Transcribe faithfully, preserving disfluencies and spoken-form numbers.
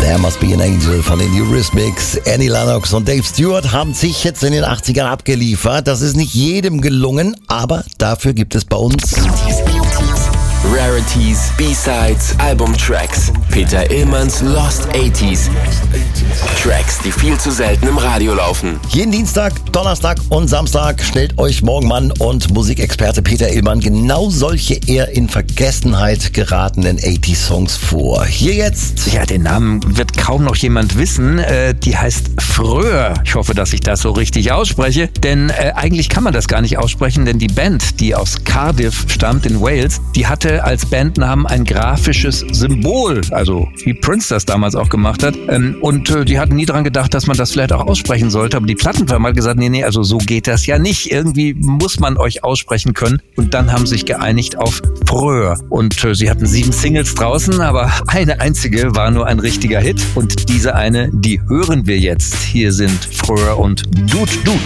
There Must Be an Angel von den Eurythmics. Annie Lennox und Dave Stewart haben sich jetzt in den achtzigern abgeliefert. Das ist nicht jedem gelungen, aber dafür gibt es bei uns Rarities, B-Sides, Albumtracks. Peter Illmanns Lost achtziger. Tracks, die viel zu selten im Radio laufen. jeden Dienstag, Donnerstag und Samstag stellt euch Morgenmann und Musikexperte Peter Illmann genau solche eher in Vergessenheit geratenen achtziger-Songs vor. Hier jetzt. Ja, den Namen wird kaum noch jemand wissen. Äh, die heißt Fröer. Ich hoffe, dass ich das so richtig ausspreche. Denn äh, eigentlich kann man das gar nicht aussprechen, denn die Band, die aus Cardiff stammt in Wales, die hatte als Bandnamen ein grafisches Symbol, also wie Prince das damals auch gemacht hat. Ähm, und äh, die hatten nie dran gedacht, dass man das vielleicht auch aussprechen sollte. Aber die Plattenfirma hat gesagt, nee, nee, also so geht das ja nicht. Irgendwie muss man euch aussprechen können. Und dann haben sie sich geeinigt auf Fröer. Und äh, sie hatten sieben Singles draußen, aber eine einzige war nur ein richtiger Hit. Und diese eine, die hören wir jetzt. Hier sind Fröer und Dude Dude.